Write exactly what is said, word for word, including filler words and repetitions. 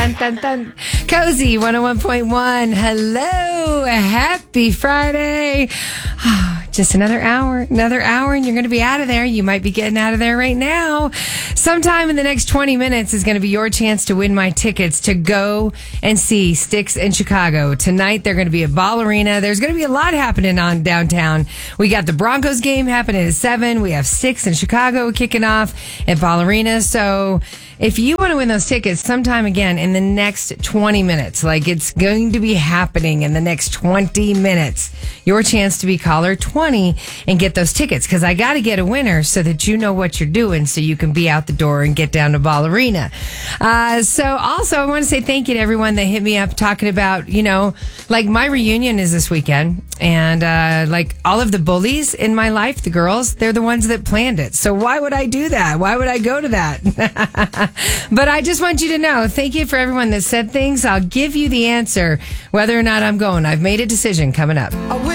dun, dun, dun. Cozy one oh one point one. Hello. Happy Friday. Just another hour, another hour, and you're going to be out of there. You might be getting out of there right now. Sometime in the next twenty minutes is going to be your chance to win my tickets to go and see Styx in Chicago. Tonight, they're going to be at Ball Arena. There's going to be a lot happening on downtown. We got the Broncos game happening at seven. We have Styx in Chicago kicking off at Ball Arena. So if you want to win those tickets sometime again in the next twenty minutes, like it's going to be happening in the next twenty minutes, your chance to be caller twenty and get those tickets, because I got to get a winner so that you know what you're doing so you can be out the door and get down to Ball Arena. Uh, so also I want to say thank you to everyone that hit me up talking about, you know, like my reunion is this weekend, and uh, like all of the bullies in my life, the girls, they're the ones that planned it. So why would I do that? Why would I go to that? But I just want you to know, thank you for everyone that said things. I'll give you the answer whether or not I'm going. I've made a decision coming up.